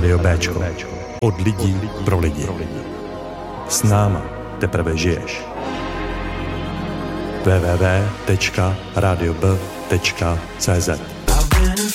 Rádio Béčko. Od lidí pro lidi. S náma teprve žiješ. www.radiob.cz